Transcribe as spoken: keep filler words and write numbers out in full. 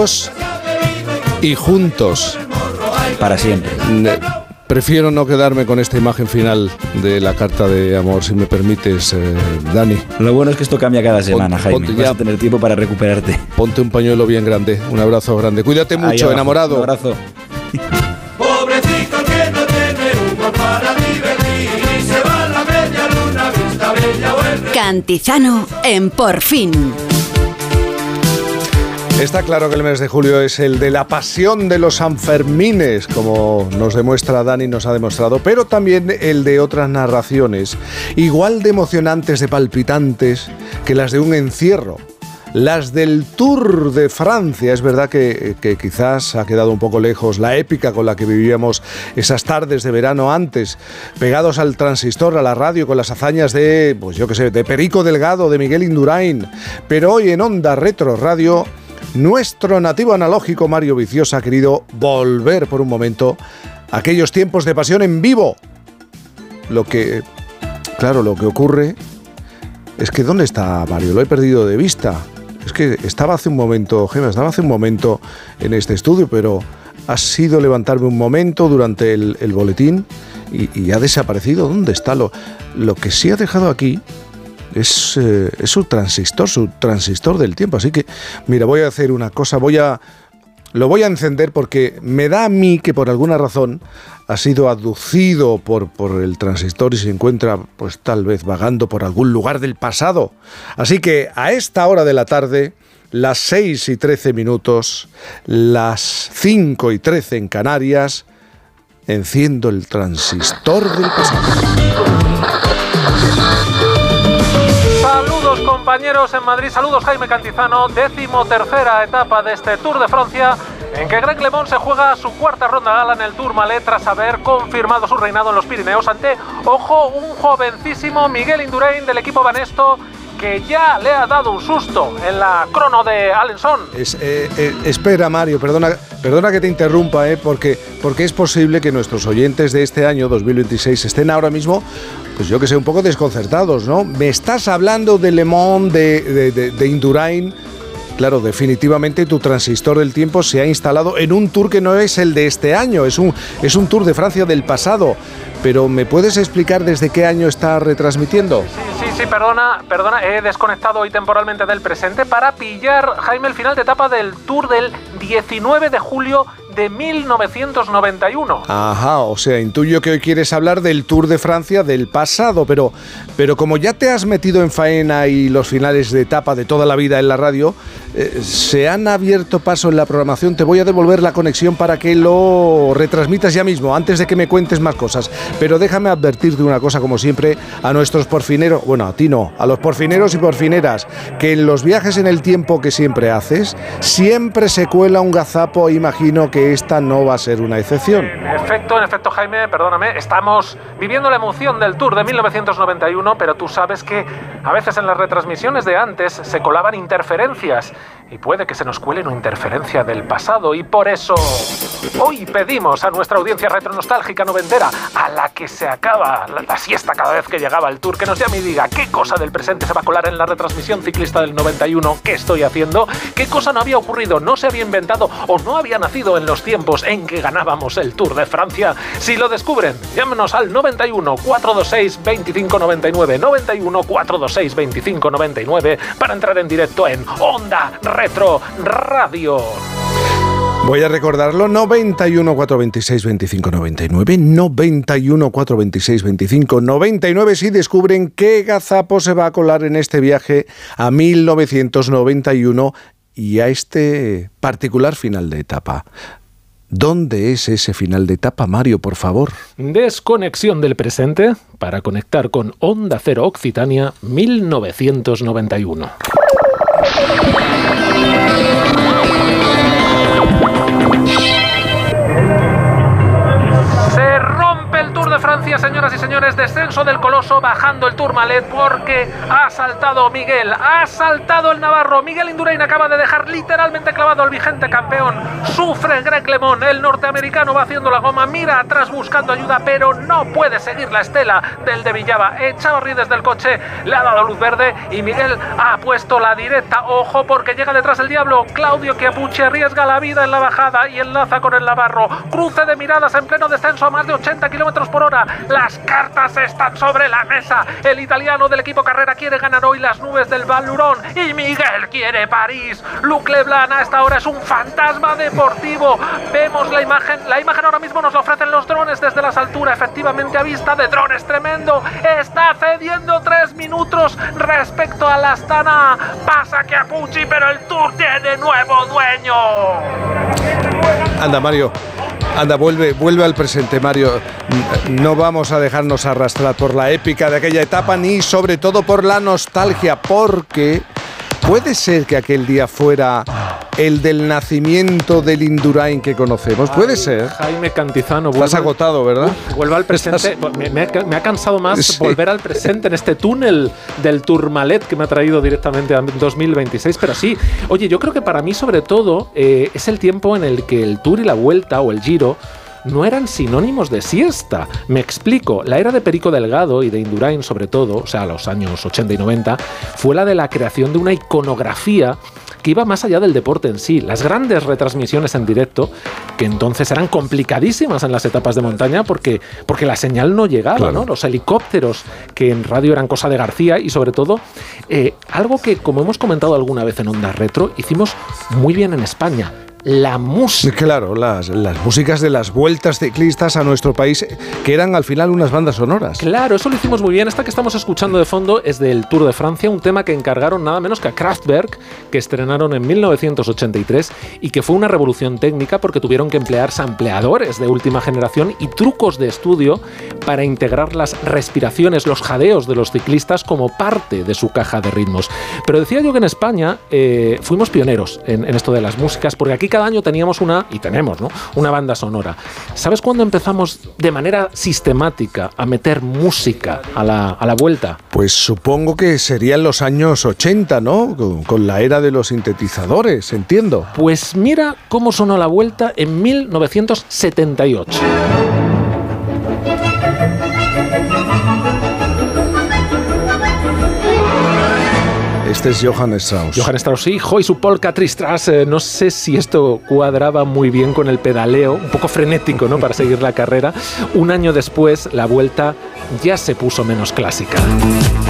y juntos. Para siempre. Prefiero no quedarme con esta imagen final de la carta de amor, si me permites, eh, Dani. Lo bueno es que esto cambia cada semana, Pon, Jaime. Vas ya, a tener tiempo para recuperarte. Ponte un pañuelo bien grande, un abrazo grande. Cuídate mucho, abajo, enamorado. Un abrazo. Pobrecito que no tiene humor para divertir y se va a la media luna, vista bella o el... Cantizano en Por Fin. Está claro que el mes de julio es el de la pasión de los Sanfermines, como nos demuestra Dani, nos ha demostrado, pero también el de otras narraciones, igual de emocionantes, de palpitantes, que las de un encierro. Las del Tour de Francia. Es verdad que, que quizás ha quedado un poco lejos la épica con la que vivíamos esas tardes de verano antes, pegados al transistor, a la radio, con las hazañas de, pues yo qué sé, de Perico Delgado, de Miguel Indurain. Pero hoy en Onda Retro Radio, nuestro nativo analógico Mario Viciosa ha querido volver por un momento a aquellos tiempos de pasión en vivo. Lo que, claro, lo que ocurre es que ¿dónde está Mario? Lo he perdido de vista. Es que estaba hace un momento, Gemma, estaba hace un momento en este estudio, pero ha sido levantarme un momento durante el, el boletín y, y ha desaparecido. ¿Dónde está? Lo, lo que sí ha dejado aquí es, eh, es su transistor, su transistor del tiempo. Así que, mira, voy a hacer una cosa, voy a... Lo voy a encender porque me da a mí que por alguna razón ha sido aducido por, por el transistor y se encuentra pues tal vez vagando por algún lugar del pasado. Así que a esta hora de la tarde, las seis y trece minutos, las cinco y trece en Canarias, enciendo el transistor del pasado. Saludos compañeros en Madrid, saludos Jaime Cantizano, décimo tercera etapa de este Tour de Francia, en que Greg LeMond se juega su cuarta ronda gala en el Tourmalet tras haber confirmado su reinado en los Pirineos ante, ojo, un jovencísimo Miguel Indurain del equipo Banesto, que ya le ha dado un susto en la crono de Alençon. Es, eh, eh, espera, Mario, perdona, perdona que te interrumpa, eh, porque, porque es posible que nuestros oyentes de este año dos mil veintiséis estén ahora mismo, pues yo que sé, un poco desconcertados, ¿no? Me estás hablando de Le Mans, de, de, de, de Indurain. Claro, definitivamente tu transistor del tiempo se ha instalado en un tour que no es el de este año, es un, es un Tour de Francia del pasado. Pero ¿me puedes explicar desde qué año está retransmitiendo? Sí, sí, sí, perdona, perdona, he desconectado hoy temporalmente del presente para pillar, Jaime, el final de etapa del Tour del diecinueve de julio de mil novecientos noventa y uno. Ajá, o sea, intuyo que hoy quieres hablar del Tour de Francia del pasado, pero, pero como ya te has metido en faena y los finales de etapa de toda la vida en la radio, eh, se han abierto paso en la programación. Te voy a devolver la conexión para que lo retransmitas ya mismo, antes de que me cuentes más cosas. Pero déjame advertirte una cosa, como siempre, a nuestros porfineros, bueno, a ti no, a los porfineros y porfineras, que en los viajes en el tiempo que siempre haces, siempre se cuela un gazapo, e imagino que esta no va a ser una excepción. En efecto, en efecto, Jaime, perdóname, estamos viviendo la emoción del Tour de mil novecientos noventa y uno, pero tú sabes que a veces en las retransmisiones de antes se colaban interferencias y puede que se nos cuele una interferencia del pasado, y por eso hoy pedimos a nuestra audiencia retronostálgica noventera, a la que se acaba la, la siesta cada vez que llegaba el Tour, que nos llame y diga qué cosa del presente se va a colar en la retransmisión ciclista del noventa y uno, qué estoy haciendo, qué cosa no había ocurrido, no se había inventado o no había nacido en los tiempos en que ganábamos el Tour de Francia. Si lo descubren, llámenos al noventa y uno, cuatrocientos veintiséis, veinticinco noventa y nueve, noventa y uno, cuatrocientos veintiséis, veinticinco noventa y nueve para entrar en directo en Onda Retro Radio. Voy a recordarlo, noventa y uno, cuatrocientos veintiséis, veinticinco noventa y nueve, noventa y uno, cuatrocientos veintiséis, veinticinco noventa y nueve, si descubren qué gazapo se va a colar en este viaje a mil novecientos noventa y uno y a este particular final de etapa. ¿Dónde es ese final de etapa, Mario, por favor? Desconexión del presente para conectar con Onda Cero Occitania mil novecientos noventa y uno. Se rompe el Tour de Francia, señoras y señores, descenso descenso del Coloso, bajando el Tourmalet porque ha saltado Miguel, ha saltado el navarro. Miguel Indurain acaba de dejar literalmente clavado al vigente campeón. Sufre Greg LeMond, el norteamericano va haciendo la goma, mira atrás buscando ayuda, pero no puede seguir la estela del de Villava. Echavarri desde el coche le ha dado luz verde y Miguel ha puesto la directa. Ojo porque llega detrás el diablo. Claudio Chiappucci arriesga la vida en la bajada y enlaza con el navarro. Cruce de miradas en pleno descenso a más de ochenta kilómetros por hora. Las cartas están sobre la mesa. El italiano del equipo Carrera quiere ganar hoy las nubes del Val Lurón y Miguel quiere París. Luc Leblanc a esta hora es un fantasma deportivo. Vemos la imagen, la imagen ahora mismo nos la ofrecen los drones desde las alturas. Efectivamente, a vista de drones tremendo. Está cediendo tres minutos respecto a la Astana. Pasa Chiappucci, pero el Tour tiene nuevo dueño. Anda, Mario. Anda, vuelve, vuelve al presente, Mario. No vamos a dejarnos arrastrar por la épica de aquella etapa, ni sobre todo por la nostalgia, porque puede ser que aquel día fuera el del nacimiento del Indurain que conocemos. Puede Ay, ser. Jaime Cantizano. Estás agotado, ¿verdad? Uf, vuelvo al presente. Me, me, ha, me ha cansado más sí. volver al presente en este túnel del Tourmalet que me ha traído directamente a dos mil veintiséis. Pero sí, oye, yo creo que para mí sobre todo eh, es el tiempo en el que el Tour y la Vuelta o el Giro no eran sinónimos de siesta. Me explico. La era de Perico Delgado y de Indurain sobre todo, o sea, los años ochenta y noventa, fue la de la creación de una iconografía que iba más allá del deporte en sí. Las grandes retransmisiones en directo, que entonces eran complicadísimas en las etapas de montaña porque, porque la señal no llegaba, claro. ¿no? Los helicópteros, que en radio eran cosa de García, y sobre todo, eh, algo que, como hemos comentado alguna vez en Onda Retro, hicimos muy bien en España. La música. Claro, las, las músicas de las vueltas ciclistas a nuestro país, que eran al final unas bandas sonoras. Claro, eso lo hicimos muy bien. Esta que estamos escuchando de fondo es del Tour de Francia, un tema que encargaron nada menos que a Kraftwerk, que estrenaron en mil novecientos ochenta y tres y que fue una revolución técnica porque tuvieron que emplear sampleadores de última generación y trucos de estudio para integrar las respiraciones, los jadeos de los ciclistas como parte de su caja de ritmos. Pero decía yo que en España eh, fuimos pioneros en, en esto de las músicas, porque aquí cada año teníamos una, y tenemos, ¿no?, una banda sonora. ¿Sabes cuándo empezamos de manera sistemática a meter música a la, a la Vuelta? Pues supongo que serían los años ochenta, ¿no? Con, con la era de los sintetizadores, entiendo. Pues mira cómo sonó la Vuelta en mil novecientos setenta y ocho. Este es Johann Strauss. Johann Strauss, sí, y su Polka Tristras. Eh, no sé si esto cuadraba muy bien con el pedaleo, un poco frenético, ¿no?, para seguir la carrera. Un año después, la Vuelta ya se puso menos clásica.